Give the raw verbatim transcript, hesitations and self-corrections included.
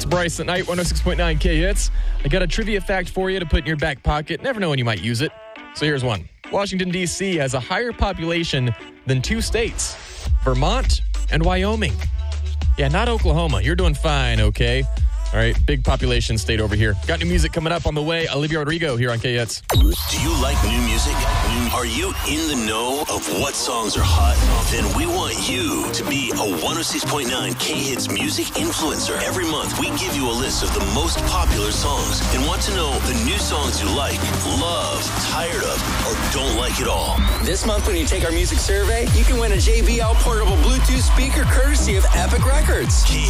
Bryce at night, one oh six point nine K Hits. I got a trivia fact for you to put in your back pocket. Never know when you might use it. So here's one. Washington, D C has a higher population than two states, Vermont and Wyoming. Yeah, not Oklahoma. You're doing fine, okay? All right, big population state over here. Got new music coming up on the way. Olivia Rodrigo here on K Hits. Do you like new music? Are you in the know of what songs are hot? Then we want you to be a one oh six point nine K Hits music influencer. Every month, we give you a list of the most popular songs and want to know the new songs you like, love, tired of, or don't like at all. This month, when you take our music survey, you can win a J B L portable Bluetooth speaker courtesy of Epic Records.